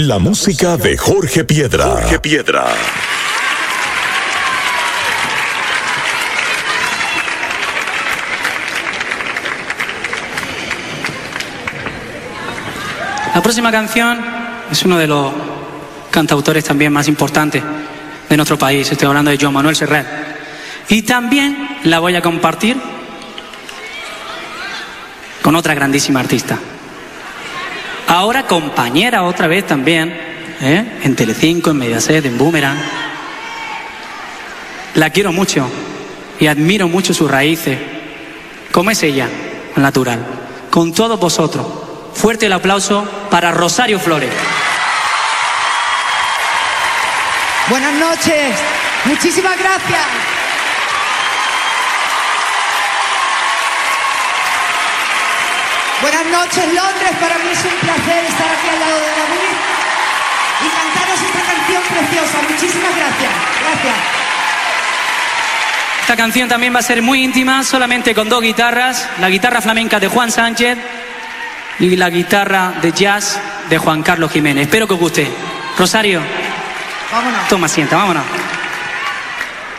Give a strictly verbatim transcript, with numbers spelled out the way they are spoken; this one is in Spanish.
La música de Jorge Piedra. Jorge Piedra. La próxima canción es uno de los cantautores también más importantes de nuestro país. Estoy hablando de Joan Manuel Serrat. Y también la voy a compartir con otra grandísima artista. Ahora compañera otra vez también, ¿eh? En Telecinco, en Mediaset, en Boomerang. La quiero mucho y admiro mucho sus raíces. Como es ella, natural. Con todos vosotros. Fuerte el aplauso para Rosario Flores. Buenas noches. Muchísimas gracias. Buenas noches, Londres. Para mí es un placer estar aquí al lado de David y cantaros esta canción preciosa. Muchísimas gracias. Gracias. Esta canción también va a ser muy íntima, solamente con dos guitarras. La guitarra flamenca de Juan Sánchez y la guitarra de jazz de Juan Carlos Jiménez. Espero que os guste. Rosario, vámonos. Toma asiento, vámonos.